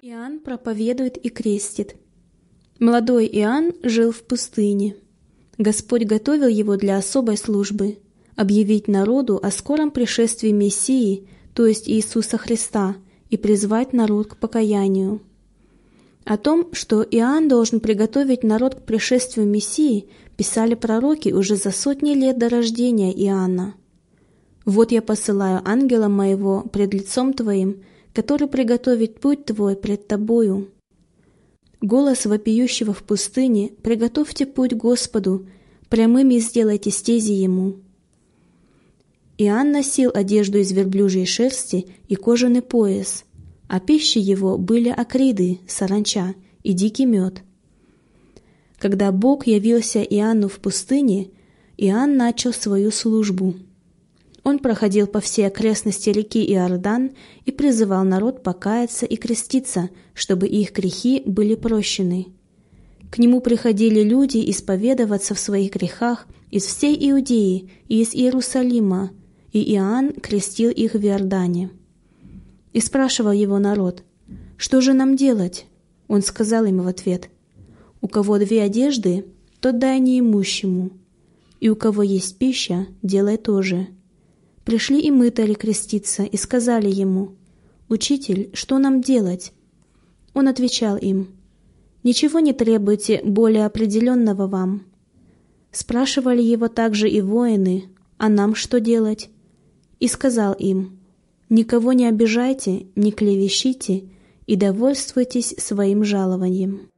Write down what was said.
Иоанн проповедует и крестит. Молодой Иоанн жил в пустыне. Господь готовил его для особой службы – объявить народу о скором пришествии Мессии, то есть Иисуса Христа, и призвать народ к покаянию. О том, что Иоанн должен приготовить народ к пришествию Мессии, писали пророки уже за сотни лет до рождения Иоанна. «Вот я посылаю ангела моего пред лицом твоим, который приготовит путь твой пред тобою». Голос вопиющего в пустыне: «Приготовьте путь Господу, прямыми сделайте стези Ему». Иоанн носил одежду из верблюжьей шерсти и кожаный пояс, а пищей его были акриды, саранча и дикий мед. Когда Бог явился Иоанну в пустыне, Иоанн начал свою службу. Он проходил по всей окрестности реки Иордан и призывал народ покаяться и креститься, чтобы их грехи были прощены. К нему приходили люди исповедоваться в своих грехах из всей Иудеи и из Иерусалима, и Иоанн крестил их в Иордане. И спрашивал его народ: «Что же нам делать?» Он сказал им в ответ: «У кого 2 одежды, тот дай неимущему, и у кого есть пища, делай то же». Пришли и мытари креститься и сказали ему: «Учитель, что нам делать?» Он отвечал им: «Ничего не требуйте более определенного вам». Спрашивали его также и воины: «А нам что делать?» И сказал им: «Никого не обижайте, не клевещите и довольствуйтесь своим жалованием».